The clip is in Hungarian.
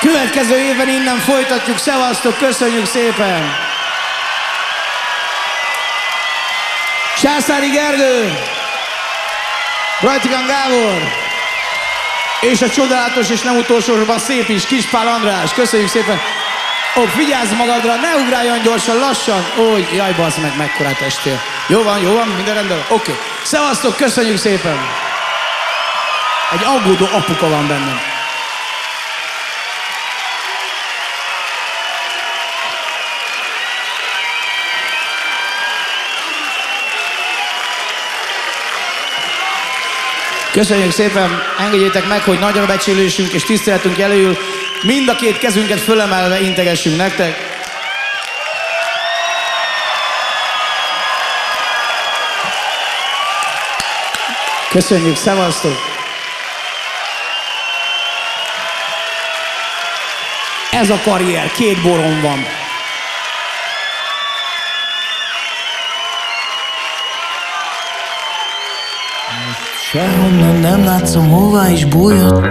Következő évben innen folytatjuk. Szevasztok, köszönjük szépen! Császári Gergő, Rajtikán Gábor, és a csodálatos és nem utolsósorban szép is, Kispál András. Köszönjük szépen! Ó, vigyázz magadra, ne ugrálj olyan gyorsan, lassan! Ó, jaj, bassz meg, mekkorát estél. Jó van, minden rendben? Oké. Szevasztok, köszönjük szépen! Egy aggódó apuka van bennem. Köszönjük szépen, engedjétek meg, hogy nagyra becsülésünk és tiszteletünk jelöljül mind a két kezünket fölemelve integessünk nektek. Köszönjük, szevasztok! Ez a karrier, 2 borom van. Sehonnan nem látszom, hová is bújhat.